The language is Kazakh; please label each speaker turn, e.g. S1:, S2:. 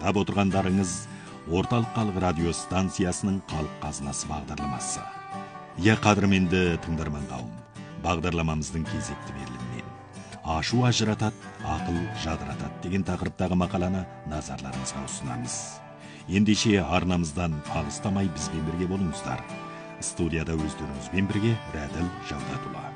S1: тыңдап отырғандарыңыз Орталық халық радио станциясының халық қазынасы бағдарламасы. Қадірменді тыңдарман қауым, бағдарламамыздың кезекті берілімінен ашу ажыратат, ақыл жадыратат деген тақырыптағы мақаланы назарларыңызға ұсынамыз. Ендеше арнамыздан алыстамай бізбен бірге болыңыздар. Студияда өздеріңізбен бірге Рәділ Жалдатұлы.